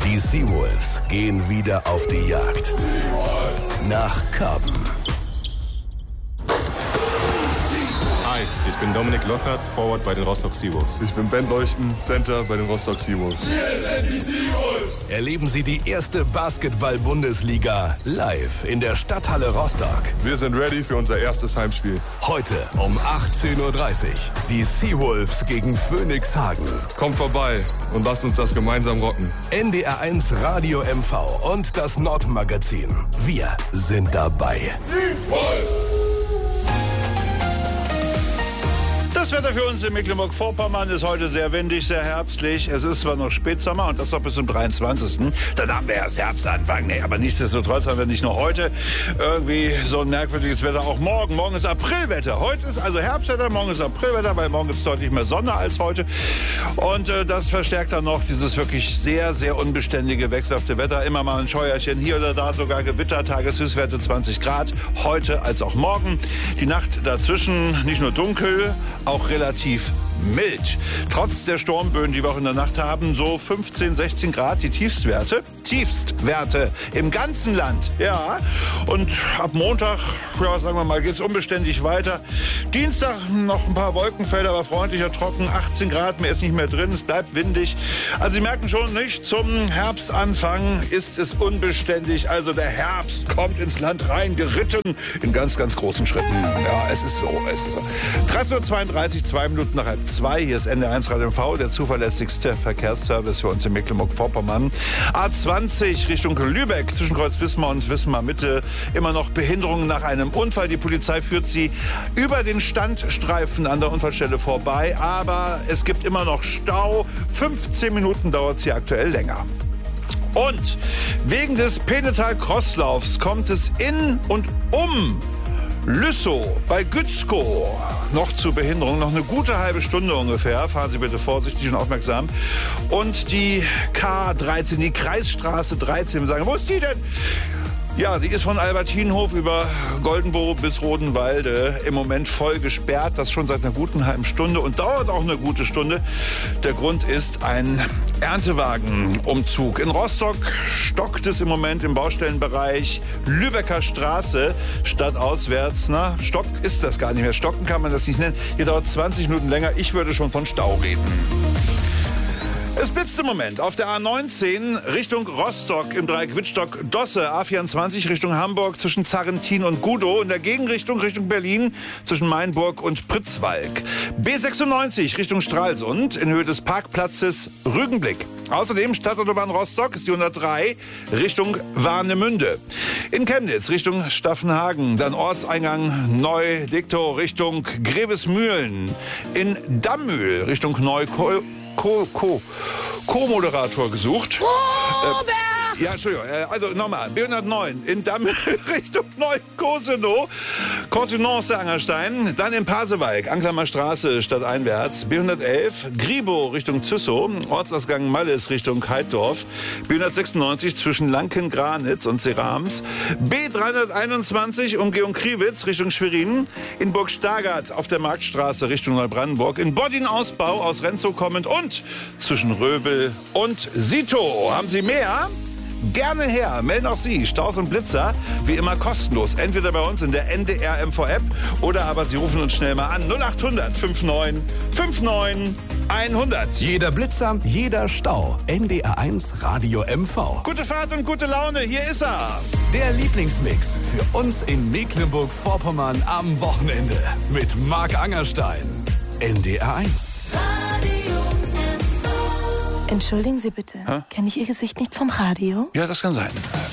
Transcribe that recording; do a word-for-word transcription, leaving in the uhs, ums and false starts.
Die Seawolves gehen wieder auf die Jagd. Nach Karben. Hi, ich bin Dominik Lockhart, Forward bei den Rostock Seawolves. Ich bin Ben Leuchten, Center bei den Rostock Seawolves. Wir sind die Seawolves. Erleben Sie die erste Basketball-Bundesliga live in der Stadthalle Rostock. Wir sind ready für unser erstes Heimspiel. Heute um achtzehn Uhr dreißig. Die Seawolves gegen Phönix Hagen. Kommt vorbei und lasst uns das gemeinsam rocken. N D R eins Radio M V und das Nordmagazin. Wir sind dabei. Seawolves! Das Wetter für uns in Mecklenburg-Vorpommern ist heute sehr windig, sehr herbstlich. Es ist zwar noch Spätsommer und das noch bis zum dreiundzwanzigsten Dann haben wir erst Herbstanfang. Nee, aber nichtsdestotrotz haben wir nicht nur heute irgendwie so ein merkwürdiges Wetter. Auch morgen. Morgen ist Aprilwetter. Heute ist also Herbstwetter, morgen ist Aprilwetter, weil morgen gibt es deutlich mehr Sonne als heute. Und äh, das verstärkt dann noch dieses wirklich sehr, sehr unbeständige, wechselhafte Wetter. Immer mal ein Scheuerchen, hier oder da sogar Gewitter, Tageshöchstwerte zwanzig Grad. Heute als auch morgen. Die Nacht dazwischen nicht nur dunkel, auch relativ mild. Trotz der Sturmböen, die wir auch in der Nacht haben, so fünfzehn, sechzehn Grad, die Tiefstwerte. Tiefstwerte im ganzen Land, ja. Und ab Montag, ja, sagen wir mal, geht's unbeständig weiter. Dienstag noch ein paar Wolkenfelder, aber freundlicher, trocken, achtzehn Grad, mehr ist nicht mehr drin, es bleibt windig. Also Sie merken schon, nicht zum Herbstanfang ist es unbeständig. Also der Herbst kommt ins Land rein, geritten in ganz, ganz großen Schritten. Ja, es ist so, es ist so. dreizehn Uhr zweiunddreißig, zwei Minuten nach halb zwei. Hier ist N D R eins Radio M V, der zuverlässigste Verkehrsservice für uns in Mecklenburg-Vorpommern. A zwanzig Richtung Lübeck, zwischen Kreuz Wismar und Wismar Mitte. Immer noch Behinderungen nach einem Unfall. Die Polizei führt sie über den Standstreifen an der Unfallstelle vorbei. Aber es gibt immer noch Stau. fünfzehn Minuten dauert es hier aktuell länger. Und wegen des Penetal-Crosslaufs kommt es in und um Lüssow bei Gützkow noch zu Behinderung. Noch eine gute halbe Stunde ungefähr. Fahren Sie bitte vorsichtig und aufmerksam. Und die K dreizehn, die Kreisstraße dreizehn. Wir sagen, wo ist die denn? Ja, die ist von Albertinhof über Goldenbow bis Rodenwalde im Moment voll gesperrt. Das schon seit einer guten halben Stunde und dauert auch eine gute Stunde. Der Grund ist ein Erntewagenumzug. In Rostock stockt es im Moment im Baustellenbereich Lübecker Straße stadtauswärts. Na, Stock ist das gar nicht mehr. Stocken kann man das nicht nennen. Hier dauert es zwanzig Minuten länger. Ich würde schon von Stau reden. Es blitzt im Moment auf der A neunzehn Richtung Rostock im Dreieck Wittstock-Dosse, A vierundzwanzig Richtung Hamburg zwischen Zarrentin und Gudow, in der Gegenrichtung Richtung Berlin zwischen Mainburg und Pritzwalk. B sechsundneunzig Richtung Stralsund in Höhe des Parkplatzes Rügenblick. Außerdem Stadtautobahn Rostock ist die hundertdrei Richtung Warnemünde. In Chemnitz Richtung Staffenhagen, dann Ortseingang Neu-Diktow Richtung Grevesmühlen. In Dammühl Richtung Neukohl. Co-Co, Co-Moderator gesucht. Robert! Äh, ja, Entschuldigung. Äh, also nochmal. B hundertneun in Dammel Richtung Neu-Cosenow. Cortenance Angerstein. Dann in Pasewalk, Anklammer Straße stadteinwärts. B hundertelf Gribow Richtung Züssow. Ortsausgang Malles Richtung Heidorf. B hundertsechsundneunzig zwischen Lanken-Granitz und Serams. B dreihunderteinundzwanzig Umgehung Kriwitz Richtung Schwerin. In Burg Stargard auf der Marktstraße Richtung Neubrandenburg. In Boddin-Ausbau aus Renzow kommend und zwischen Röbel und Sito. Haben Sie mehr? Gerne her, melden auch Sie, Staus und Blitzer, wie immer kostenlos. Entweder bei uns in der N D R M V-App oder aber Sie rufen uns schnell mal an. null acht hundert neunundfünfzig neunundfünfzig hundert. Jeder Blitzer, jeder Stau. N D R eins Radio M V. Gute Fahrt und gute Laune, hier ist er. Der Lieblingsmix für uns in Mecklenburg-Vorpommern am Wochenende mit Marc Angerstein. N D R eins. Entschuldigen Sie bitte, kenne ich Ihr Gesicht nicht vom Radio? Ja, das kann sein.